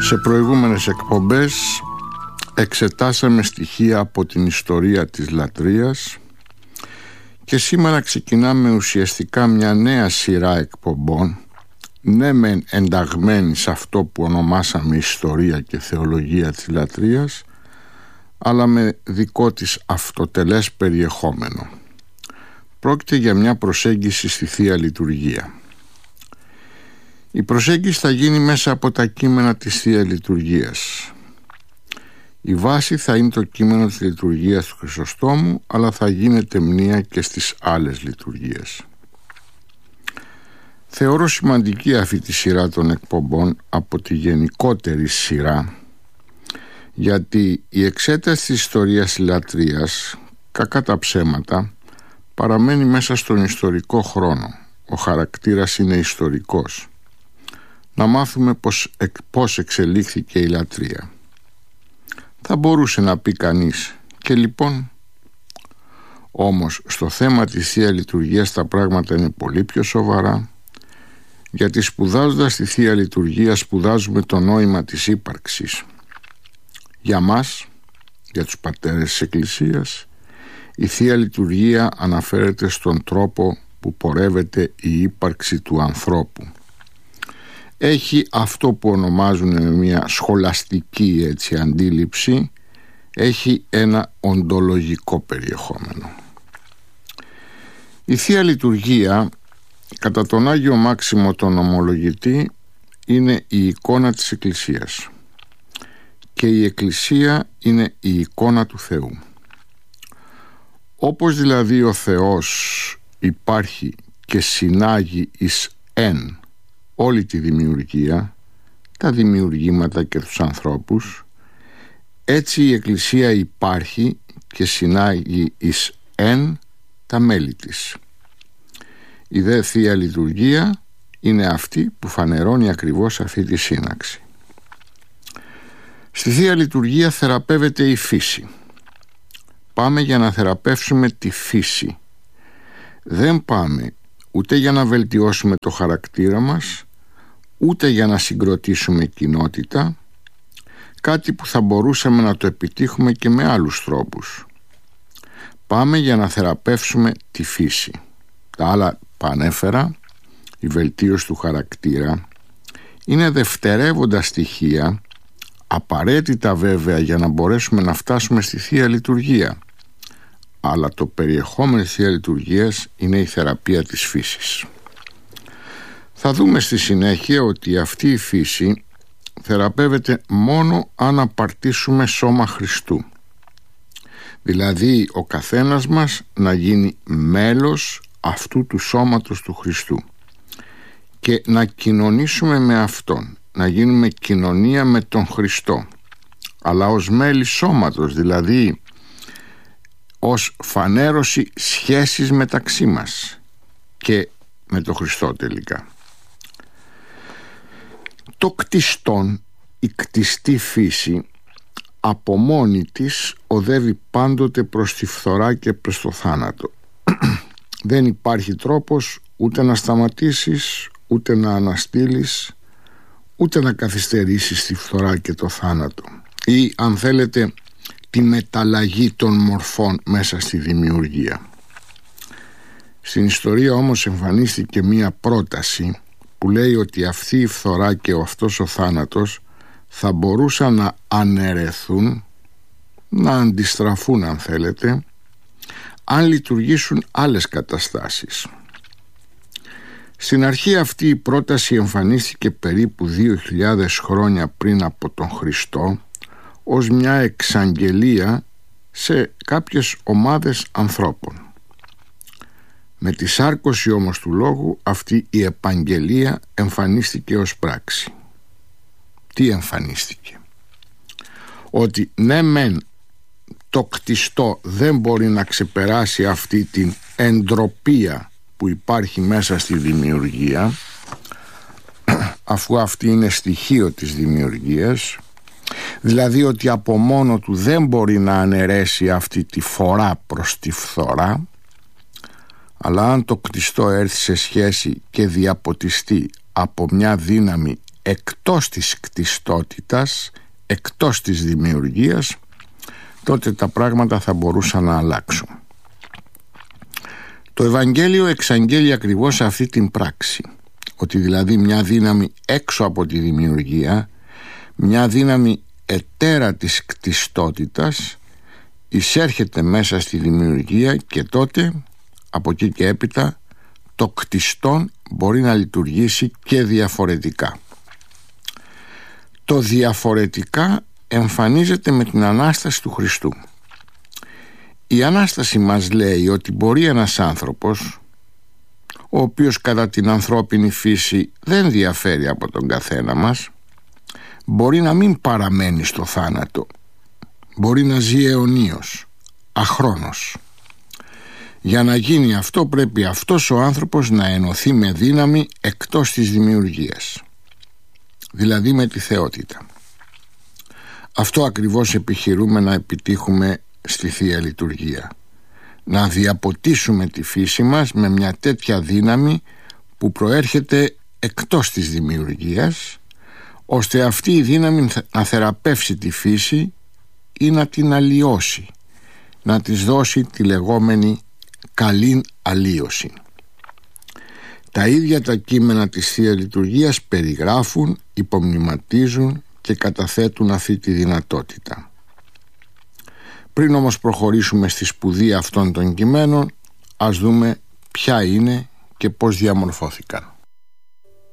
Σε προηγούμενες εκπομπές εξετάσαμε στοιχεία από την ιστορία της λατρείας και σήμερα ξεκινάμε ουσιαστικά μια νέα σειρά εκπομπών, ναι μεν ενταγμένη σε αυτό που ονομάσαμε ιστορία και θεολογία της λατρείας, αλλά με δικό της αυτοτελές περιεχόμενο. Πρόκειται για μια προσέγγιση στη Θεία Λειτουργία. Η προσέγγιση θα γίνει μέσα από τα κείμενα της Θείας Λειτουργίας. Η βάση θα είναι το κείμενο της λειτουργίας του Χρυσοστόμου, αλλά θα γίνεται μνήα και στις άλλες λειτουργίες. Θεωρώ σημαντική αυτή τη σειρά των εκπομπών από τη γενικότερη σειρά, γιατί η εξέταση της ιστορίας της λατρείας, κακά τα ψέματα, παραμένει μέσα στον ιστορικό χρόνο. Ο χαρακτήρας είναι ιστορικός. Να μάθουμε πώς εξελίχθηκε η λατρεία. Θα μπορούσε να πει κανείς, και λοιπόν, όμως στο θέμα της Θεία Λειτουργίας τα πράγματα είναι πολύ πιο σοβαρά, γιατί σπουδάζοντας τη Θεία Λειτουργία σπουδάζουμε το νόημα της ύπαρξης. Για μας, για τους πατέρες της Εκκλησίας, η Θεία Λειτουργία αναφέρεται στον τρόπο που πορεύεται η ύπαρξη του ανθρώπου. Έχει αυτό που ονομάζουν μια σχολαστική αντίληψη, έχει ένα οντολογικό περιεχόμενο. Η Θεία Λειτουργία, κατά τον Άγιο Μάξιμο τον Ομολογητή, είναι η εικόνα της Εκκλησίας και η Εκκλησία είναι η εικόνα του Θεού. Όπως δηλαδή ο Θεός υπάρχει και συνάγει εις εν όλη τη δημιουργία, τα δημιουργήματα και τους ανθρώπους, έτσι η Εκκλησία υπάρχει και συνάγει εις εν τα μέλη της. Η δε Θεία Λειτουργία είναι αυτή που φανερώνει ακριβώς αυτή τη σύναξη. Στη Θεία Λειτουργία θεραπεύεται η φύση. Πάμε για να θεραπεύσουμε τη φύση. Δεν πάμε ούτε για να βελτιώσουμε το χαρακτήρα μας, ούτε για να συγκροτήσουμε κοινότητα, κάτι που θα μπορούσαμε να το επιτύχουμε και με άλλους τρόπους. Πάμε για να θεραπεύσουμε τη φύση. Τα άλλα που ανέφερα, η βελτίωση του χαρακτήρα, είναι δευτερεύοντα στοιχεία, απαραίτητα βέβαια για να μπορέσουμε να φτάσουμε στη Θεία Λειτουργία. Αλλά το περιεχόμενο της Θείας Λειτουργίας είναι η θεραπεία της φύσης. Θα δούμε στη συνέχεια ότι αυτή η φύση θεραπεύεται μόνο αν απαρτίσουμε σώμα Χριστού. Δηλαδή ο καθένας μας να γίνει μέλος αυτού του σώματος του Χριστού και να κοινωνήσουμε με Αυτόν, να γίνουμε κοινωνία με τον Χριστό, αλλά ως μέλη σώματος, δηλαδή ως φανέρωση σχέσης μεταξύ μας και με τον Χριστό τελικά. Το κτιστόν, η κτιστή φύση, από μόνη της οδεύει πάντοτε προς τη φθορά και προς το θάνατο. Δεν υπάρχει τρόπος ούτε να σταματήσεις, ούτε να αναστείλεις, ούτε να καθυστερήσεις τη φθορά και το θάνατο, ή αν θέλετε τη μεταλλαγή των μορφών μέσα στη δημιουργία. Στην ιστορία όμως εμφανίστηκε μία πρόταση που λέει ότι αυτή η φθορά και αυτός ο θάνατος θα μπορούσαν να αναιρεθούν, να αντιστραφούν αν θέλετε, αν λειτουργήσουν άλλες καταστάσεις. Στην αρχή αυτή η πρόταση εμφανίστηκε περίπου 2.000 χρόνια πριν από τον Χριστό ως μια εξαγγελία σε κάποιες ομάδες ανθρώπων. Με τη σάρκωση όμως του λόγου αυτή η επαγγελία εμφανίστηκε ως πράξη. Τι εμφανίστηκε? Ότι ναι μεν το κτιστό δεν μπορεί να ξεπεράσει αυτή την εντροπία που υπάρχει μέσα στη δημιουργία, αφού αυτή είναι στοιχείο της δημιουργίας, δηλαδή ότι από μόνο του δεν μπορεί να αναιρέσει αυτή τη φορά προς τη φθορά, αλλά αν το κτιστό έρθει σε σχέση και διαποτιστεί από μια δύναμη εκτός της κτιστότητας, εκτός της δημιουργίας, τότε τα πράγματα θα μπορούσαν να αλλάξουν. Το Ευαγγέλιο εξαγγέλει ακριβώς αυτή την πράξη, ότι δηλαδή μια δύναμη έξω από τη δημιουργία, μια δύναμη ετέρα της κτιστότητας, εισέρχεται μέσα στη δημιουργία και τότε από εκεί και έπειτα το κτιστόν μπορεί να λειτουργήσει και διαφορετικά. Το διαφορετικά εμφανίζεται με την Ανάσταση του Χριστού. Η Ανάσταση μας λέει ότι μπορεί ένας άνθρωπος, ο οποίος κατά την ανθρώπινη φύση δεν διαφέρει από τον καθένα μας, μπορεί να μην παραμένει στο θάνατο, μπορεί να ζει αιωνίως, αχρόνος. Για να γίνει αυτό πρέπει αυτός ο άνθρωπος να ενωθεί με δύναμη εκτός της δημιουργίας, δηλαδή με τη θεότητα. Αυτό ακριβώς επιχειρούμε να επιτύχουμε στη Θεία Λειτουργία, να διαποτίσουμε τη φύση μας με μια τέτοια δύναμη που προέρχεται εκτός της δημιουργίας, ώστε αυτή η δύναμη να θεραπεύσει τη φύση ή να την αλλοιώσει, να της δώσει τη λεγόμενη καλήν αλλοίωση. Τα ίδια τα κείμενα της Θείας Λειτουργίας περιγράφουν, υπομνηματίζουν και καταθέτουν αυτή τη δυνατότητα. Πριν όμως προχωρήσουμε στη σπουδή αυτών των κειμένων, ας δούμε ποια είναι και πώς διαμορφώθηκαν.